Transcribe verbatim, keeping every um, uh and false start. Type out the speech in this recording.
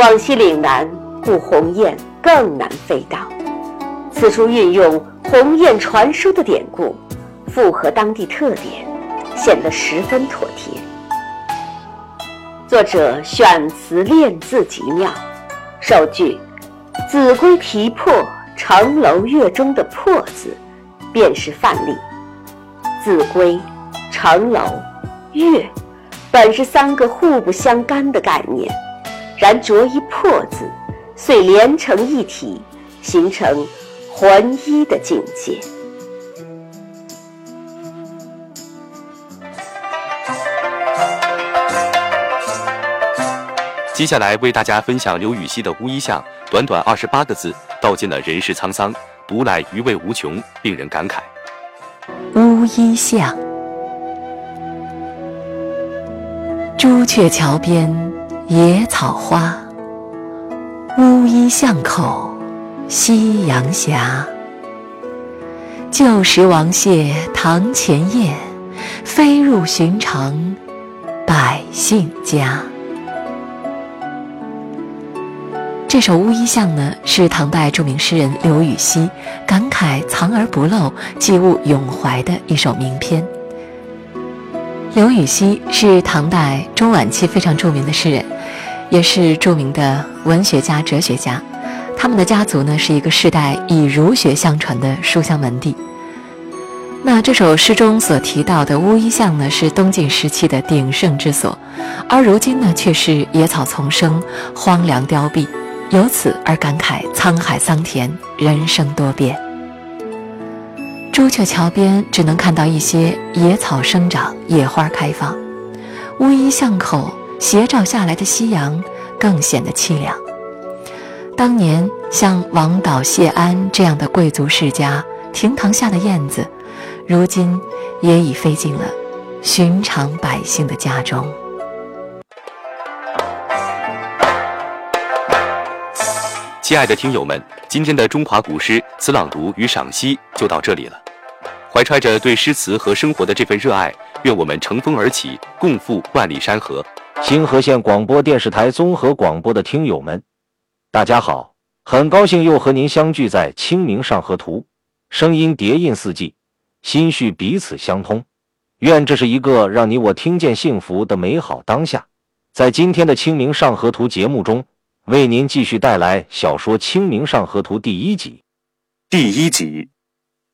广西岭南故鸿雁更难飞到。此处运用鸿雁传书的典故，符合当地特点，显得十分妥帖。作者选词练字极妙，首句“子规啼破城楼月”中的“破”字便是范例。子规、城楼、月本是三个互不相干的概念，然着一“破”字，遂连成一体，形成浑一的境界。 接下来为大家分享刘禹锡的《乌衣巷》，短短二十八个字，道尽了人世沧桑，读来余味无穷，令人感慨。 乌衣巷，朱雀桥边野草花，乌衣巷口夕阳斜。旧时王谢堂前燕，飞入寻常百姓家。这首《乌衣巷》呢，是唐代著名诗人刘禹锡感慨藏而不露、寄物咏怀的一首名篇。刘禹锡是唐代中晚期非常著名的诗人，也是著名的文学家、哲学家。他们的家族呢，是一个世代以儒学相传的书香门第。那这首诗中所提到的乌衣巷呢，是东晋时期的鼎盛之所，而如今呢，却是野草丛生、荒凉凋敝。由此而感慨沧海桑田，人生多变。朱雀桥边只能看到一些野草生长，野花开放，乌衣巷口斜照下来的夕阳更显得凄凉。当年像王导、谢安这样的贵族世家厅堂下的燕子，如今也已飞进了寻常百姓的家中。 亲爱的听友们，今天的中华古诗词朗读与赏析就到这里了。怀揣着对诗词和生活的这份热爱，愿我们乘风而起，共赴万里山河。 新河县广播电视台综合广播的听友们，大家好，很高兴又和您相聚在《清明上河图》，声音叠印四季，心绪彼此相通。愿这是一个让你我听见幸福的美好当下。在今天的《清明上河图》节目中，为您继续带来小说《清明上河图》第一集。 第一集，